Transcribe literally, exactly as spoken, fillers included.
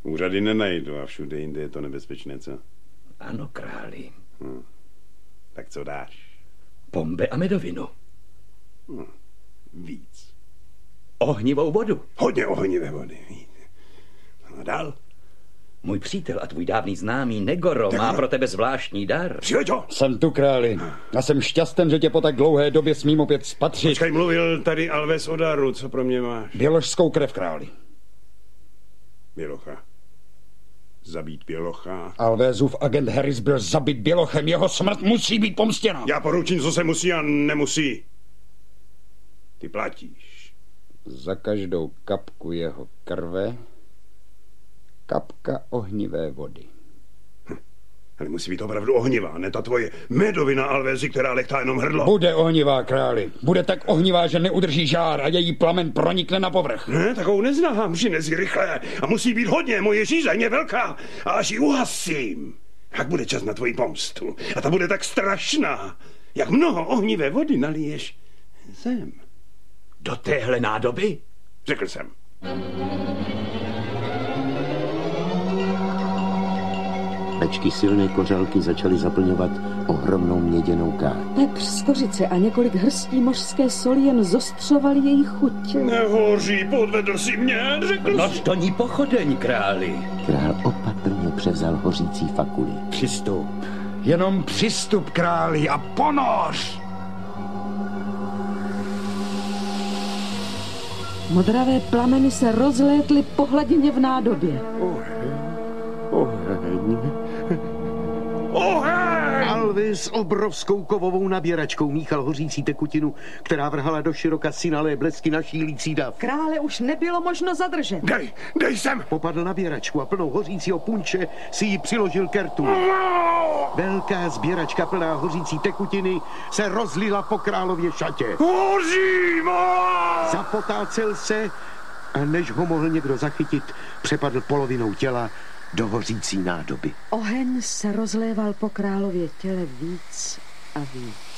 Úřady nenajdu a všude jinde je to nebezpečné, co? Ano, králi. Hm. Tak co dáš? Pombe a medovinu. Hm. Víc. Ohnivou vodu. Hodně ohnivé vody. A dál? Můj přítel a tvůj dávný známý Negoro tak má pro tebe zvláštní dar. Přihoď ho! Jsem tu, králi. A jsem šťasten, že tě po tak dlouhé době smím opět spatřit. Počkej, mluvil tady Alves o daru. Co pro mě máš? Běložskou krev, králi. Bělocha. Zabít Bělocha. Alvézův agent Harris byl zabit Bělochem. Jeho smrt musí být pomstěna. Já poručím, co se musí a nemusí. Ty platíš. Za každou kapku jeho krve kapka ohnivé vody. Hm. Ale musí být opravdu ohnivá, ne ta tvoje medovina, Alvézi, která lechtá jenom hrdlo. Bude ohnivá, králi. Bude tak ohnivá, že neudrží žár a její plamen pronikne na povrch. Ne, takovou neznám. Přines ji rychle. A musí být hodně. Moje žízeň je velká. A až ji uhasím, tak bude čas na tvoji pomstu. A ta bude tak strašná. Jak mnoho ohnivé vody naliješ zem. Do téhle nádoby? Řekl jsem. Bečky silné kořalky začaly zaplňovat ohromnou měděnou káť. Pepř z kořice a několik hrstí mořské soli jen zostřovali její chuť. Nehoří, podvedl si mě, řekl Noc jsi. do ní pochodeň, králi. Král opatrně převzal hořící fakuly. Přistup. Jenom přistup, králi, a ponoř! Modravé plameny se rozlétly po hladině v nádobě. Oheň. Oheň! Alvis s obrovskou kovovou nabíračkou míchal hořící tekutinu, která vrhala do široka synalé blesky na šílící dav. Krále už nebylo možno zadržet. Dej, dej sem! Popadl nabíračku a plnou hořícího punče si ji přiložil k rtu. Velká sběračka plná hořící tekutiny se rozlila po králově šatě. Hoří, má! Zapotácel se a než ho mohl někdo zachytit, přepadl polovinou těla do hořící nádoby. Oheň se rozléval po králově těle víc a víc.